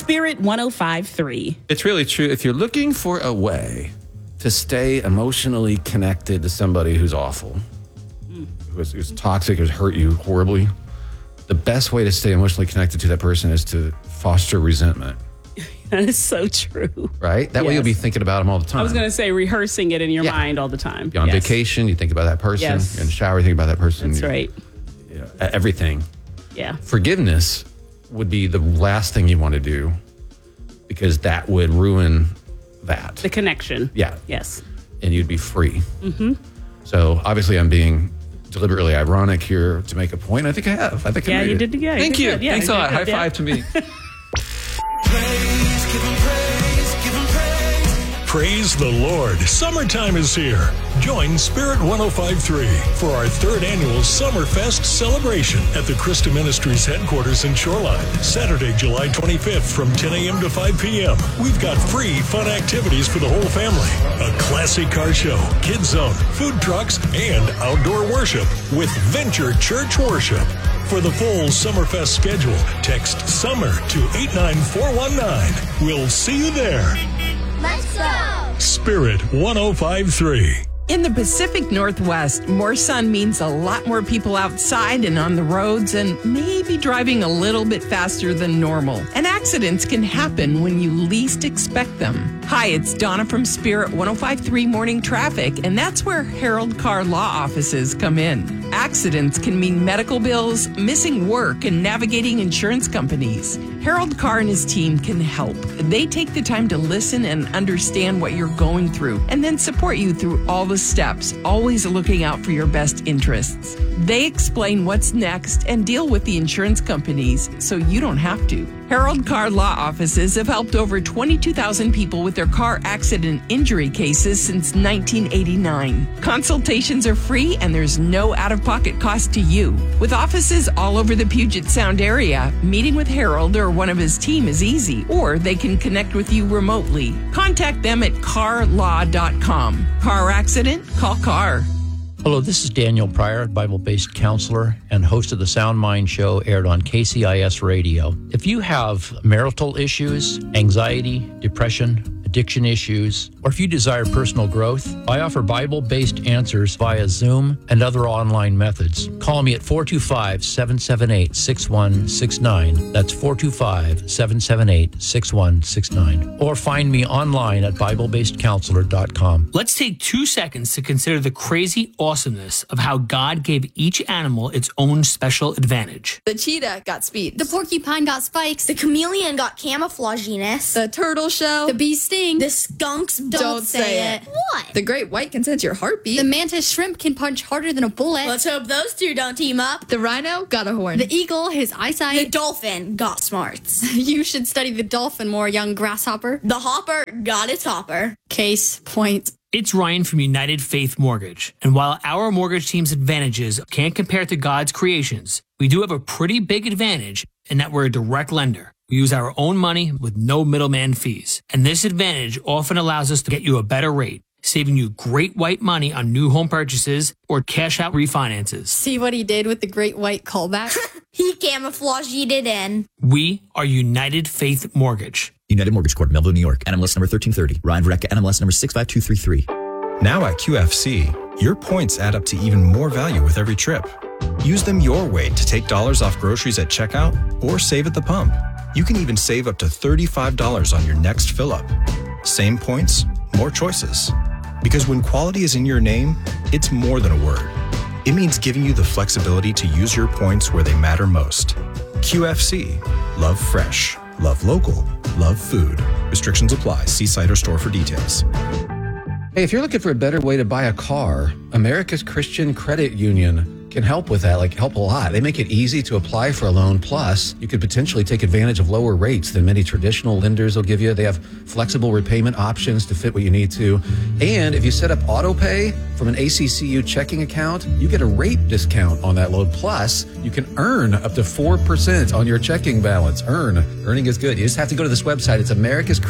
Spirit 105.3. It's really true. If you're looking for a way to stay emotionally connected to somebody who's awful, who's toxic, who's hurt you horribly, the best way to stay emotionally connected to that person is to foster resentment. That is so true. Right? That way you'll be thinking about them all the time. I was going to say rehearsing it in your mind all the time. You're on vacation, you think about that person. Yes. You're in the shower, you think about that person. That's right. Everything. Yeah. Forgiveness would be the last thing you want to do because that would ruin that. The connection. Yeah. Yes. And you'd be free. Mm-hmm. So obviously I'm being deliberately ironic here to make a point. I think I have. I think I made you it. did. Yeah, Thank you. Yeah, Thanks a lot. High five to me. Praise the Lord. Summertime is here. Join Spirit 105.3 for our third annual Summerfest celebration at the Christa Ministries headquarters in Shoreline. Saturday, July 25th from 10 a.m. to 5 p.m. We've got free fun activities for the whole family. A classic car show, kids zone, food trucks, and outdoor worship with Venture Church Worship. For the full Summerfest schedule, text SUMMER to 89419. We'll see you there. Let's go! Spirit 105.3. In the Pacific Northwest, more sun means a lot more people outside and on the roads and maybe driving a little bit faster than normal. And accidents can happen when you least expect them. Hi, it's Donna from Spirit 105.3 Morning Traffic, and that's where Harold Carr Law Offices come in. Accidents can mean medical bills, missing work, and navigating insurance companies. Harold Carr and his team can help. They take the time to listen and understand what you're going through, and then support you through all the steps, always looking out for your best interests. They explain what's next and deal with the insurance companies so you don't have to. Harold Carr Law Offices have helped over 22,000 people with their car accident injury cases since 1989. Consultations are free and there's no out-of-pocket cost to you. With offices all over the Puget Sound area, meeting with Harold or one of his team is easy, or they can connect with you remotely. Contact them at carlaw.com. Car accident? Call Carr. Hello, this is Daniel Pryor, Bible-based counselor and host of the Sound Mind Show, aired on KCIS Radio. If you have marital issues, anxiety, depression, addiction issues, or if you desire personal growth, I offer Bible-based answers via Zoom and other online methods. Call me at 425-778-6169. That's 425-778-6169. Or find me online at BibleBasedCounselor.com. Let's take 2 seconds to consider the crazy awesomeness of how God gave each animal its own special advantage. The cheetah got speed. The porcupine got spikes. The chameleon got camouflaginess. The turtle shell. The bee sting. The skunks don't say it. What? The great white can sense your heartbeat. The mantis shrimp can punch harder than a bullet. Let's hope those two don't team up. The rhino got a horn. The eagle, his eyesight. The dolphin got smarts. You should study the dolphin more, young grasshopper. The hopper got its hopper. Case point. It's Ryan from United Faith Mortgage. And while our mortgage team's advantages can't compare to God's creations, we do have a pretty big advantage in that we're a direct lender. We use our own money with no middleman fees. And this advantage often allows us to get you a better rate, saving you great white money on new home purchases or cash out refinances. See what he did with the great white callback? He camouflaged it in. We are United Faith Mortgage. United Mortgage Corp, Melville, New York. NMLS number 1330. Ryan Verrecka, NMLS number 65233. Now at QFC, your points add up to even more value with every trip. Use them your way to take dollars off groceries at checkout or save at the pump. You can even save up to $35 on your next fill-up. Same points, more choices. Because when quality is in your name, it's more than a word. It means giving you the flexibility to use your points where they matter most. QFC. Love fresh. Love local. Love food. Restrictions apply. See site or store for details. Hey, if you're looking for a better way to buy a car, America's Christian Credit Union can help with that, help a lot. They make it easy to apply for a loan. Plus, you could potentially take advantage of lower rates than many traditional lenders will give you. They have flexible repayment options to fit what you need to. And if you set up auto pay from an ACCU checking account, you get a rate discount on that loan. Plus, you can earn up to 4% on your checking balance. Earning is good. You just have to go to this website. It's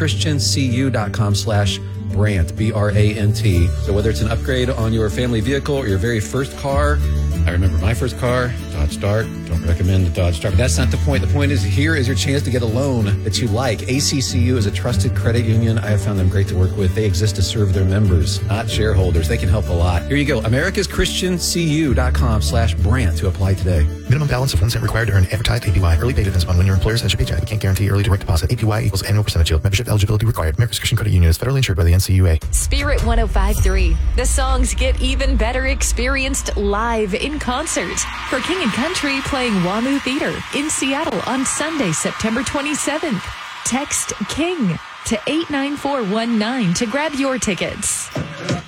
americaschristiancu.com/Brant, B-R-A-N-T. So whether it's an upgrade on your family vehicle or your very first car, I remember my first car, Dodge Dart, Don't recommend the Dodge Dart. That's not the point. The point is, here is your chance to get a loan that you like. ACCU is a trusted credit union. I have found them great to work with. They exist to serve their members, not shareholders. They can help a lot. Here you go. AmericasChristianCU.com/Brant to apply today. Minimum balance of 1 cent required to earn advertised APY. Early pay depends upon when your employer sends your paycheck. Can't guarantee early direct deposit. APY equals annual percentage yield. Membership eligibility required. America's Christian Credit Union is federally insured by the NCUA. Spirit 105.3. The songs get even better experienced live in concert. For King and Country playing WAMU Theater in Seattle on Sunday, September 27th. Text KING to 89419 to grab your tickets.